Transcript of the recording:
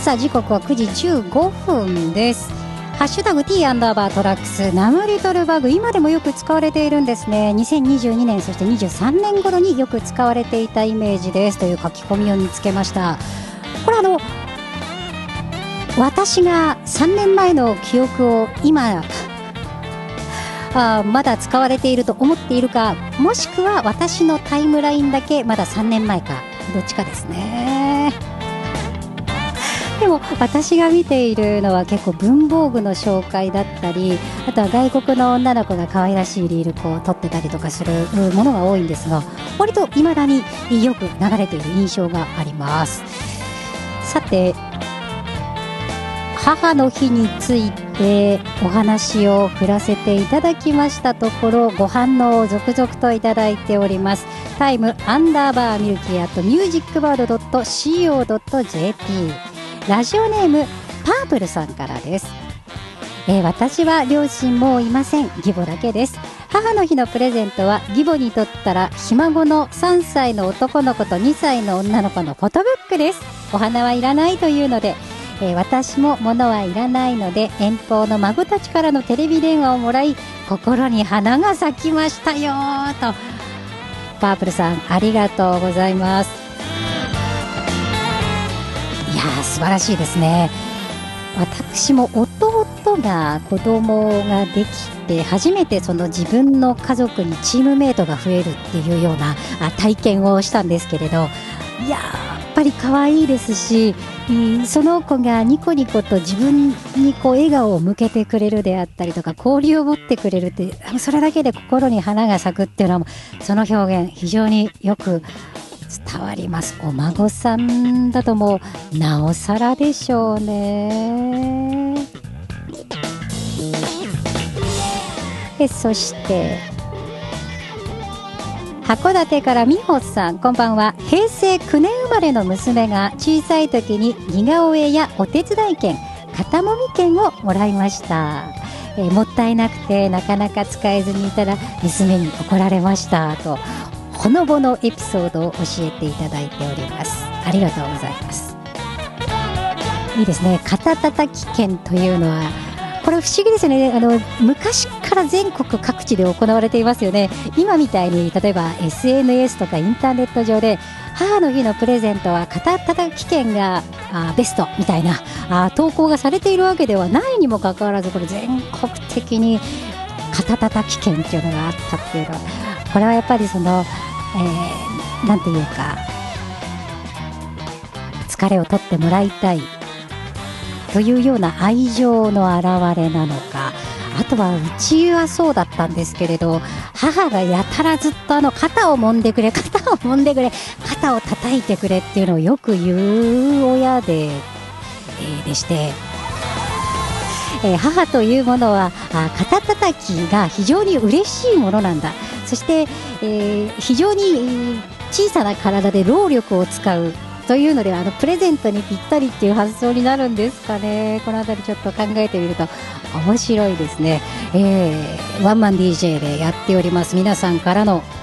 さあ時刻は9時15分です。ハッシュタグ T_トラックスナムリトルバグ、今でもよく使われているんですね。2022年そして23年頃によく使われていたイメージですという書き込みを見つけました。これ私が3年前の記憶を今まだ使われていると思っているか、もしくは私のタイムラインだけまだ3年前か、どっちかですね。でも私が見ているのは結構文房具の紹介だったり、あとは外国の女の子が可愛らしいリールを撮ってたりとかするものが多いんですが、割と未だによく流れている印象があります。さて、母の日についてお話を振らせていただきましたところ、ご反応を続々といただいております。タイム_ミルキー@musicbird.co.jp、ラジオネームパープルさんからです。私は両親もいません。義母だけです。母の日のプレゼントは義母にとったらひ孫の3歳の男の子と2歳の女の子のフォトブックです。お花はいらないというので、私も物はいらないので遠方の孫たちからのテレビ電話をもらい、心に花が咲きましたよと。パープルさん、ありがとうございます。いやー、素晴らしいですね。私も弟が子供ができて初めてその自分の家族にチームメイトが増えるっていうような体験をしたんですけれど、いやー、やっぱり可愛いですし、その子がニコニコと自分に笑顔を向けてくれるであったりとか、交流を持ってくれるって、それだけで心に花が咲くっていうのは、その表現非常によく伝わります。お孫さんだともうなおさらでしょうね。そして函館から美穂さん、こんばんは。平成9年生まれの娘が小さい時に似顔絵やお手伝い券、肩もみ券をもらいました。もったいなくてなかなか使えずにいたら娘に怒られましたと、ほのぼのエピソードを教えていただいております。ありがとうございます。いいですね。肩たたき券というのは、これ不思議ですよね。昔から全国各地で行われていますよね。今みたいに例えば SNS とかインターネット上で母の日のプレゼントは肩たたき券がベストみたいな投稿がされているわけではないにもかかわらず、これ全国的に肩たたき券っていうのがあったっていうのは、これはやっぱりなんていうか、疲れを取ってもらいたいというような愛情の表れなのか、あとはうちはそうだったんですけれど、母がやたらずっと肩を揉んでくれ、肩を揉んでくれ、肩を叩いてくれっていうのをよく言う親でして、母というものは肩叩きが非常に嬉しいものなんだ。そして、非常に小さな体で労力を使うというのでは、プレゼントにぴったりっていう発想になるんですかね。このあたりちょっと考えてみると面白いですね。ワンマン DJ でやっております。皆さんからの